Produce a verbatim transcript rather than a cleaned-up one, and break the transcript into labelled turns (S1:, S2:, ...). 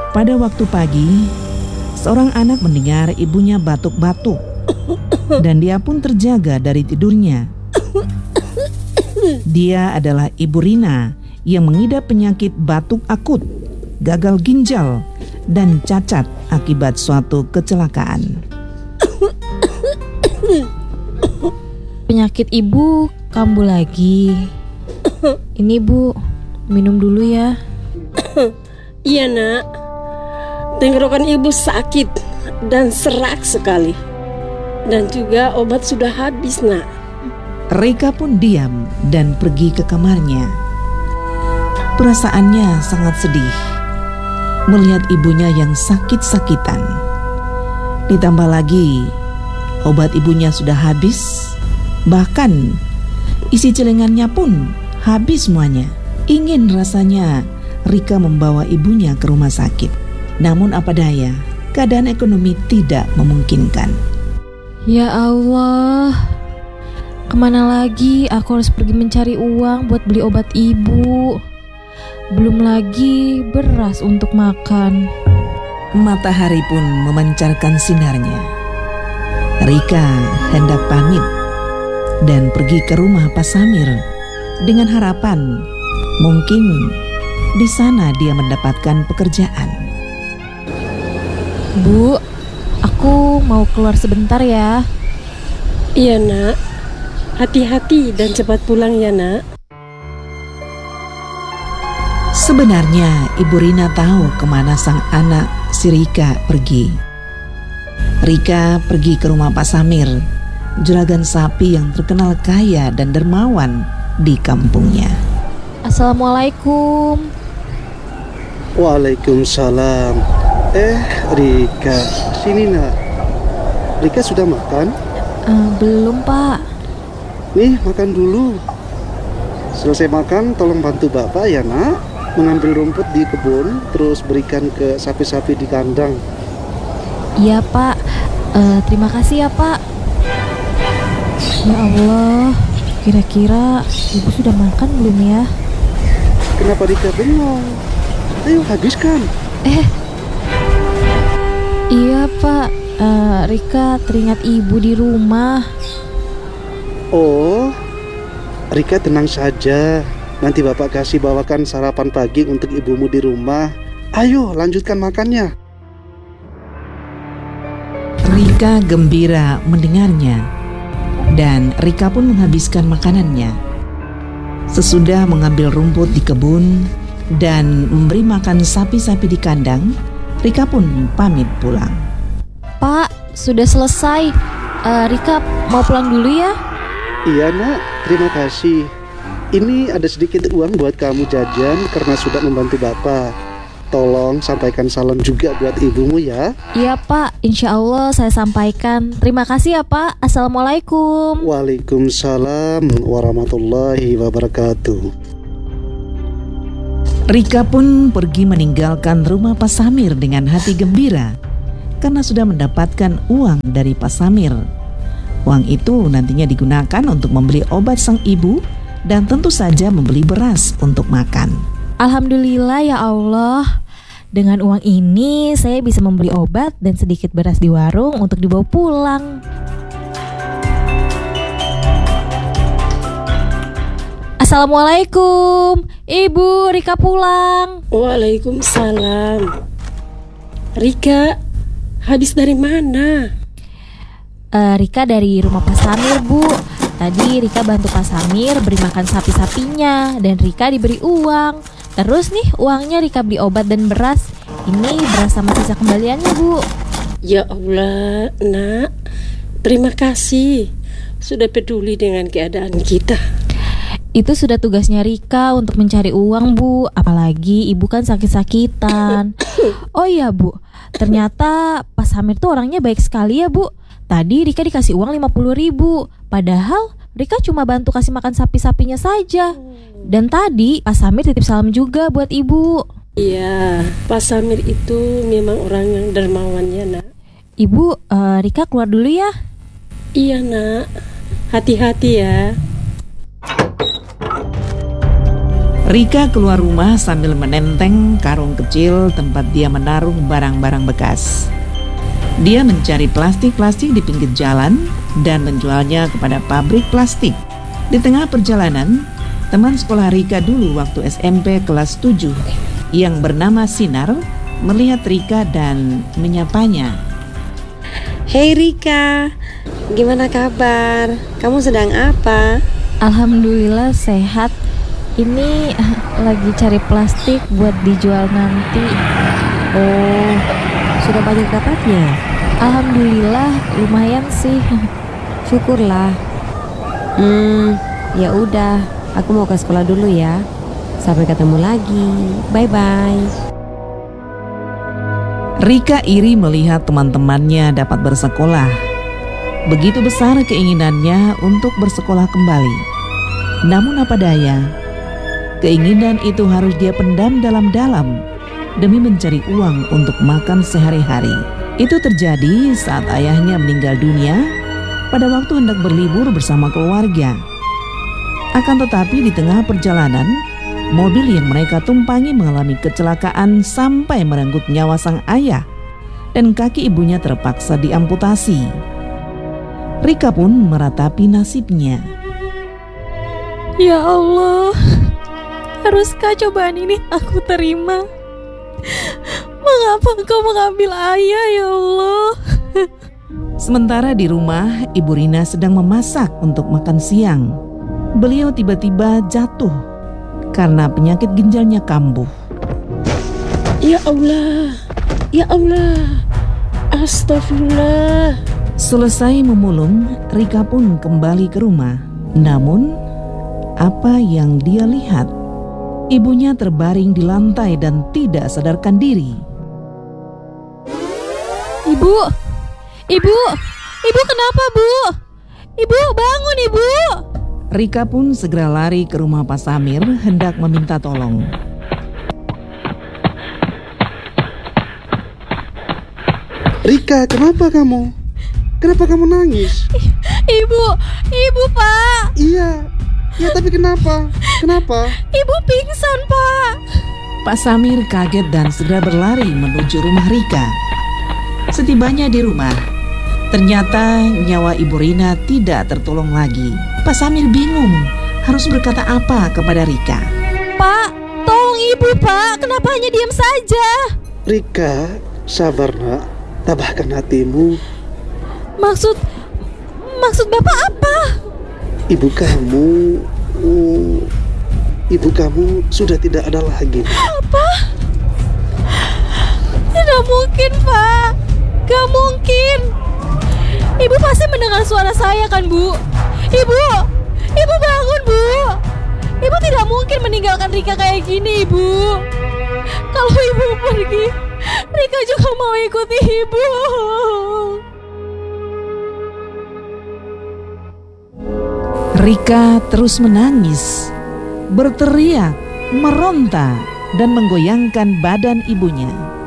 S1: Pada waktu pagi, seorang anak mendengar ibunya batuk-batuk dan dia pun terjaga dari tidurnya. Dia adalah Ibu Rina yang mengidap penyakit batuk akut, gagal ginjal, dan cacat akibat suatu kecelakaan.
S2: Penyakit ibu kambuh lagi. Ini bu, minum dulu ya.
S3: Iya nak, tenggorokan ibu sakit dan serak sekali. Dan juga obat sudah habis nak.
S1: Rika pun diam dan pergi ke kamarnya. Perasaannya sangat sedih melihat ibunya yang sakit-sakitan. Ditambah lagi obat ibunya sudah habis, bahkan isi celengannya pun habis semuanya. Ingin rasanya Rika membawa ibunya ke rumah sakit. Namun apa daya, keadaan ekonomi tidak memungkinkan.
S2: Ya Allah, kemana lagi aku harus pergi mencari uang buat beli obat ibu? Belum lagi beras untuk makan.
S1: Matahari pun memancarkan sinarnya. Rika hendak pamit dan pergi ke rumah Pak Samir dengan harapan mungkin di sana dia mendapatkan pekerjaan.
S2: Bu, aku mau keluar sebentar ya.
S3: Iya nak, hati-hati dan cepat pulang ya nak.
S1: Sebenarnya Ibu Rina tahu kemana sang anak si Rika pergi. Rika pergi ke rumah Pak Samir, juragan sapi yang terkenal kaya dan dermawan di kampungnya.
S2: Assalamualaikum.
S4: Waalaikumsalam. Eh Rika, sini nak. Rika sudah makan?
S2: Uh, belum pak.
S4: Nih makan dulu. Selesai makan tolong bantu bapak ya nak, mengambil rumput di kebun, terus berikan ke sapi-sapi di kandang.
S2: Iya pak, uh, terima kasih ya pak. Ya Allah, kira-kira ibu sudah makan belum ya?
S4: Kenapa Rika bengong? Ayo habiskan.
S2: Eh, iya pak, uh, Rika teringat ibu di rumah.
S4: Oh, Rika tenang saja. Nanti bapak kasih bawakan sarapan pagi untuk ibumu di rumah. Ayo lanjutkan makannya.
S1: Rika gembira mendengarnya dan Rika pun menghabiskan makanannya. Sesudah mengambil rumput di kebun dan memberi makan sapi-sapi di kandang, Rika pun pamit pulang.
S2: Pak, sudah selesai. uh, Rika mau pulang dulu ya?
S4: Iya nak, terima kasih. Ini ada sedikit uang buat kamu jajan karena sudah membantu bapak. Tolong sampaikan salam juga buat ibumu ya.
S2: Iya pak, insya Allah saya sampaikan. Terima kasih ya pak. Assalamualaikum.
S4: Waalaikumsalam warahmatullahi wabarakatuh.
S1: Rika pun pergi meninggalkan rumah Pak Samir dengan hati gembira karena sudah mendapatkan uang dari Pak Samir. Uang itu nantinya digunakan untuk membeli obat sang ibu dan tentu saja membeli beras untuk makan.
S2: Alhamdulillah ya Allah. Dengan uang ini saya bisa membeli obat dan sedikit beras di warung untuk dibawa pulang. Assalamualaikum, Ibu Rika pulang.
S3: Waalaikumsalam. Rika, habis dari mana?
S2: Uh, Rika dari rumah Pak Samir bu. Tadi Rika bantu Pak Samir beri makan sapi-sapinya dan Rika diberi uang. Terus nih uangnya Rika beli obat dan beras. Ini beras sama sisa kembaliannya bu.
S3: Ya Allah nak, terima kasih sudah peduli dengan keadaan kita.
S2: Itu sudah tugasnya Rika untuk mencari uang bu. Apalagi ibu kan sakit-sakitan. Oh iya bu, ternyata Pak Samir tuh orangnya baik sekali ya bu. Tadi Rika dikasih uang lima puluh ribu. Padahal Rika cuma bantu kasih makan sapi-sapinya saja. Dan tadi Pak Samir titip salam juga buat ibu.
S3: Iya, Pak Samir itu memang orang yang dermawan ya nak.
S2: Ibu, uh, Rika keluar dulu ya.
S3: Iya nak, hati-hati ya.
S1: Rika keluar rumah sambil menenteng karung kecil tempat dia menaruh barang-barang bekas. Dia mencari plastik-plastik di pinggir jalan dan menjualnya kepada pabrik plastik. Di tengah perjalanan, teman sekolah Rika dulu waktu S M P kelas tujuh yang bernama Sinar melihat Rika dan menyapanya.
S5: Hei Rika, gimana kabar? Kamu sedang apa?
S2: Alhamdulillah sehat. Ini eh, lagi cari plastik buat dijual nanti.
S5: Oh, sudah banyak dapatnya?
S2: Alhamdulillah lumayan sih.
S5: Syukurlah. Hmm, ya udah, aku mau ke sekolah dulu ya. Sampai ketemu lagi. Bye-bye.
S1: Rika iri melihat teman-temannya dapat bersekolah. Begitu besar keinginannya untuk bersekolah kembali. Namun apa daya, keinginan itu harus dia pendam dalam-dalam demi mencari uang untuk makan sehari-hari. Itu terjadi saat ayahnya meninggal dunia pada waktu hendak berlibur bersama keluarga. Akan tetapi di tengah perjalanan, mobil yang mereka tumpangi mengalami kecelakaan sampai merenggut nyawa sang ayah dan kaki ibunya terpaksa diamputasi. Rika pun meratapi nasibnya.
S2: Ya Allah, haruskah cobaan ini aku terima? Mengapa engkau mengambil ayah ya Allah?
S1: Sementara di rumah, Ibu Rina sedang memasak untuk makan siang. Beliau tiba-tiba jatuh karena penyakit ginjalnya kambuh.
S3: Ya Allah, ya Allah, astagfirullah.
S1: Selesai memulung, Rika pun kembali ke rumah. Namun, apa yang dia lihat? Ibunya terbaring di lantai dan tidak sadarkan diri.
S2: Ibu, ibu, ibu kenapa bu? Ibu bangun ibu.
S1: Rika pun segera lari ke rumah Pak Samir hendak meminta tolong.
S4: Rika, kenapa kamu? Kenapa kamu nangis?
S2: Ibu, ibu Pak.
S4: Iya, ya tapi kenapa? Kenapa?
S2: Ibu pingsan Pak.
S1: Pak Samir kaget dan segera berlari menuju rumah Rika. Setibanya di rumah, ternyata nyawa Ibu Rina tidak tertolong lagi. Pak Samir bingung harus berkata apa kepada Rika.
S2: Pak, tolong ibu Pak, kenapa hanya diam saja?
S4: Rika, sabar nak, tabahkan hatimu.
S2: Maksud, maksud Bapak apa?
S4: Ibu kamu, uh, ibu kamu sudah tidak ada lagi.
S2: Apa? Tidak mungkin Pak, gak mungkin. Ibu pasti mendengar suara saya kan Bu? Ibu, ibu bangun Bu. Ibu tidak mungkin meninggalkan Rika kayak gini Ibu. Kalau ibu pergi, Rika juga mau ikuti ibu.
S1: Rika terus menangis, berteriak, meronta, dan menggoyangkan badan ibunya.